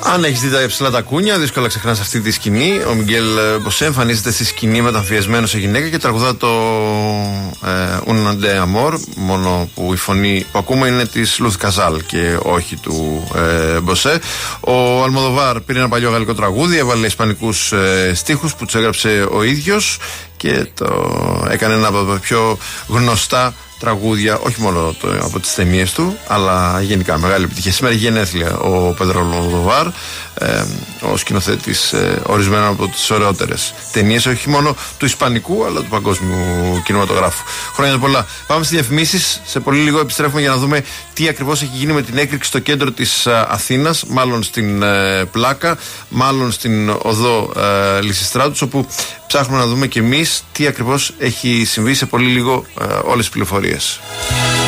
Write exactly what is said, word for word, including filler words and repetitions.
Αν έχεις δει τα ψηλά τα κούνια, δύσκολα ξεχνάς αυτή τη σκηνή. Ο Μιγγέλ Μποσέ εμφανίζεται στη σκηνή μεταμφιεσμένο σε γυναίκα και τραγουδά το Un de Amor, μόνο που η φωνή που ακούμε είναι της Λουθ Καζάλ και όχι του ε, Μποσέ. Ο Αλμοδοβάρ πήρε ένα παλιό γαλλικό τραγούδι, έβαλε ισπανικούς ε, στίχους που τους έγραψε ο ίδιος και το έκανε ένα από τα πιο γνωστά τραγούδια, όχι μόνο το, από τις ταινίες του, αλλά γενικά μεγάλη επιτυχία. Σήμερα γενέθλια ο Πέντρο Αλμοδοβάρ, ε, ο σκηνοθέτης ε, ορισμένων από τις ωραιότερες ταινίες, όχι μόνο του ισπανικού αλλά του παγκόσμιου κινηματογράφου. Χρόνια πολλά. Πάμε στις διαφημίσεις. Σε πολύ λίγο επιστρέφουμε για να δούμε τι ακριβώς έχει γίνει με την έκρηξη στο κέντρο της ε, Αθήνας, μάλλον στην ε, Πλάκα, μάλλον στην οδό ε, Λυσιστράτους, όπου ψάχνουμε να δούμε και εμείς τι ακριβώς έχει συμβεί. Σε πολύ λίγο ε, όλες τις πληροφορίες.